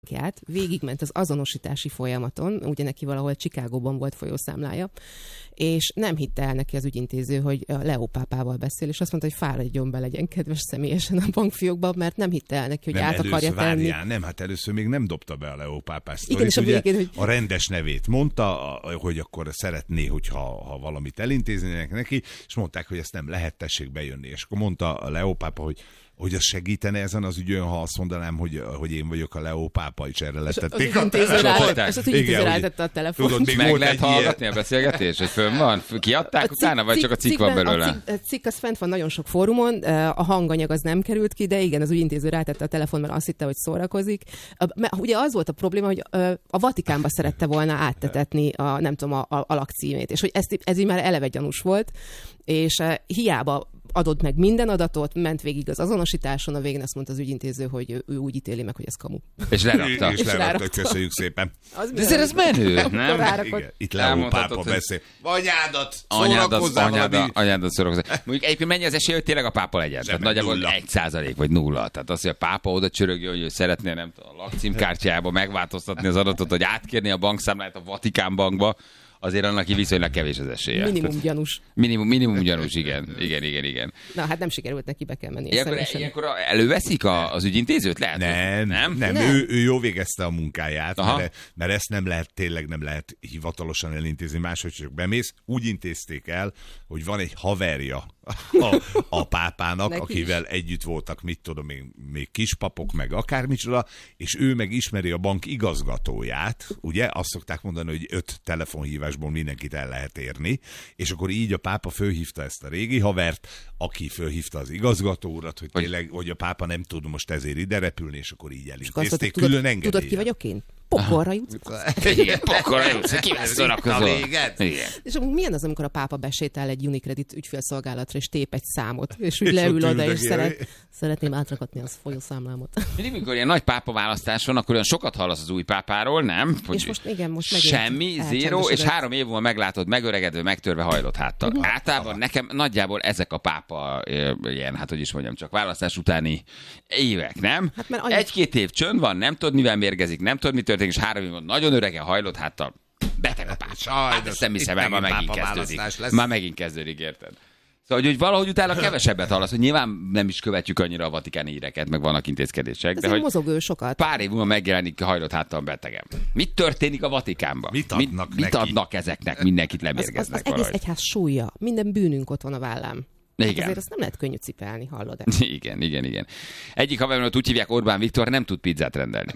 végigment az azonosítási folyamaton, ugye neki valahol Chicagóban volt folyószámlája, és nem hitte el neki az ügyintéző, hogy a Leo pápával beszél, és azt mondta, hogy fáradjon be, legyen kedves személyesen a bankfiókba, mert nem hitte el neki, hogy át akarja tenni. Nem, hát először még nem dobta be a Leo pápás sztorit, ugye hogy... a rendes nevét mondta, hogy akkor szeretné, hogyha valamit elintéznének neki, és mondták, hogy ezt nem lehet, tessék bejönni. És akkor mondta a Leo pápa, hogy az segítene ezen az ügyön, ha azt mondanám, hogy én vagyok a Leo pápa, és erre letették. És az ügyintéző rátette a telefont. Meg lehet hallgatni a beszélgetést, hogy fönn van? Kiadták utána, vagy csak a cikk van belőle? A cikk az fent van nagyon sok fórumon, a hanganyag az nem került ki, de igen, az ügyintéző rátette a telefon, mert azt hitte, hogy szórakozik. Ugye az volt a probléma, hogy a Vatikánba szerette volna áttetetni a lakcímét, és hogy ez így már eleve gyanús volt, és hiába adott meg minden adatot, ment végig az azonosításon, a végén azt mondta az ügyintéző, hogy ő úgy ítéli meg, hogy ez kamu. És lerakta. És lerakta, köszönjük szépen. De ez menő, nem? Itt Leo pápa beszél. Anyádat szórakozni. Mondjuk egyébként mennyi az esély, hogy tényleg a pápa legyen? Tehát nagyjából 1% vagy 0. Tehát az, hogy a pápa oda csörögjön, hogy ő szeretné nem tudom, a lakcímkártyájába megváltoztatni az adatot, hogy átkérni a bankszámláját a Vatikán bankba, azért annak viszonylag kevés az esélye. Minimum gyanús. Minimum gyanús, igen. Na, hát nem sikerült neki, be kell menni. Ilyenkor előveszik az ügyintézőt? Lehet? Nem. Ő jól végezte a munkáját, mert ezt nem lehet hivatalosan elintézni, máshogy csak bemész. Úgy intézték el, hogy van egy haverja a pápának, akivel együtt voltak, mit tudom én, még kispapok, meg akármicsoda, és ő meg ismeri a bank igazgatóját, ugye? Azt szokták mondani, hogy 5 telefonhívásból mindenkit el lehet érni, és akkor így a pápa fölhívta ezt a régi havert, aki fölhívta az igazgató urat, hogy tényleg, hogy a pápa nem tud most ezért ide repülni, és akkor így elintézték külön engedéllyel. Tudod, ki vagyok én? Pokorra jutsz. Igen, pokorra jutsz. Kivel szórakozol? És milyen az, amikor a pápa besétál egy Unicredit ügyfélszolgálatra, és tép egy számot, és úgy leül oda, és szeretném átrakatni az folyószámlámat. Mindig, amikor ilyen nagy pápa választás van, akkor olyan sokat hallasz az új pápáról, nem? És most megint semmi, zéro, és 3 év múlva meglátod megöregedve, megtörve, hajlott háttal. Általában nekem nagyjából ezek a pápa ilyen, hát hogy is mondjam, csak választás utáni évek, nem? Hát 1-2 év csönd van, nem tudod, mivel mérgezik, nem tudod, mi történik, és 3 év van nagyon öregen, hajlott háttal. Beteg a pápa. Hát ezt nem hiszem el, már megint kezdődik, érted? Szóval, hogy valahogy utána kevesebbet hallasz, hogy nyilván nem is követjük annyira a vatikáni híreket, meg vannak intézkedések, de hogy mozog ő sokat. Pár év múlva megjelenik hajlott háttal betegem. Mit történik a Vatikánban? Mit adnak ezeknek? Mindenkit lemérgeznek. Az egész egyház súlya. Minden bűnünk ott van a vállám. Igen. Hát azért azt nem lehet könnyű cipelni, hallod-e? Igen. Egyik haveromat úgy hívják, Orbán Viktor, nem tud pizzát rendelni.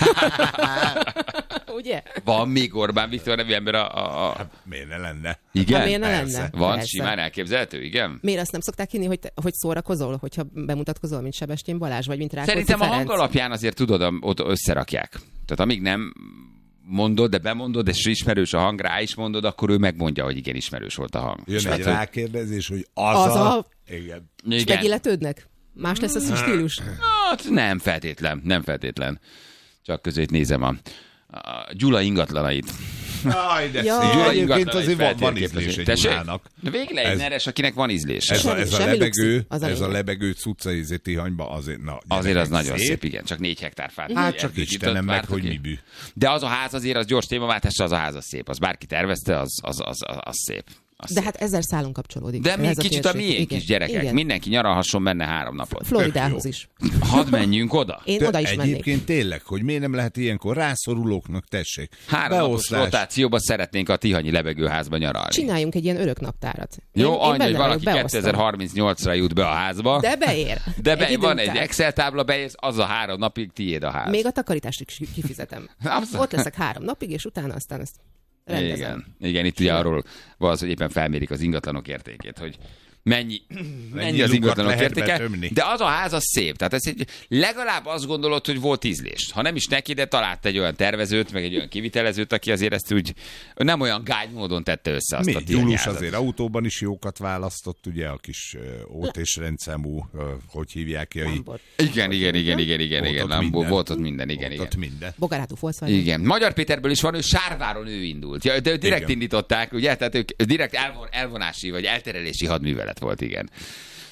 Ugye? Van még Orbán Viktor nevű ember Hát, miért ne lenne? Igen? Hát, miért ne lenne? Van, persze. Simán elképzelhető, igen? Miért azt nem szokták hinni, hogy szórakozol, hogyha bemutatkozol, mint Sebestyén Balázs, vagy mint Rákóczi Szerintem Ferenc? a hang alapján azért tudod, ott összerakják. Tehát amíg nem mondod, de bemondod, és ismerős a hang, rá is mondod, akkor ő megmondja, hogy igen, ismerős volt a hang. Jön egy rákérdezés, hogy az a... Igen. És megilletődnek? Más lesz az a stílus? Hát nem feltétlen. Csak között nézem a Gyula ingatlanait. Egyébként azért van ízlés egy Gyulának. De végleg egy neres, akinek van ízlés. Ez a lebegő cucca Tihanyba azért az nagyon szép, igen. Csak 4 hektár fát. Hát csak Istenem meg, hogy mi bű. De az a ház azért, az gyors témaváltás, az a ház az szép. Az bárki tervezte, az szép. De hát ezzel szálon kapcsolódik. De még kicsit a miénk is, gyerekek. Igen. Mindenki nyaralhasson benne 3 napot. Floridához is. Hadd menjünk oda. Én oda is mennék. Egyébként tényleg, hogy miért nem lehet ilyenkor rászorulóknak, tessék. 3 napos rotációban szeretnénk a tihanyi lebegőházba nyaralni. Csináljunk egy ilyen örök naptárat. Jó, annyi, hogy valaki 2038-ra jut be a házba. De beér. De van egy Excel tábla, beérsz, az a 3 napig tiéd a ház. Még a takarítást is kifizetem. Ott leszek 3 napig, és utána aztán ezt rendezem. Igen, itt ugye arról van az, hogy éppen felmérik az ingatlanok értékét, hogy mennyi az ingatlanok értéke, de az a ház az szép. Tehát ez legalább azt gondolod, hogy volt ízlés. Ha nem is neki, de talált egy olyan tervezőt, meg egy olyan kivitelezőt, aki azért ezt úgy nem olyan gágy módon tette össze azt a Julus azért autóban is jókat választott, ugye a kis ót és rendszámú, hogy hívják Igen. Lambó, volt ott minden, igen. Bogárátú Volkswagen. Igen. Magyar Péterből is van, ő Sárváron ő indult. Ja, de direkt indították, ugye? Tehát ők direkt elvonási vagy elterelési hadművelet volt, igen.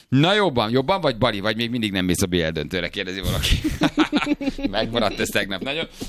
Na jobban vagy Bali, vagy még mindig nem mész a BL döntőre, kérdezi valaki. Megmaradt ez tegnap nagyon.